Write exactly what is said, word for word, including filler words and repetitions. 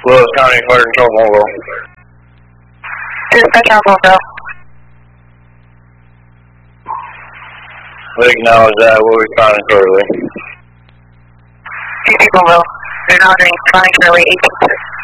Lewis County Fire Control Mobile. Dispatch on Mobile. We acknowledge that. We'll respond shortly. Two people will. They're not doing responding shortly. eight six six.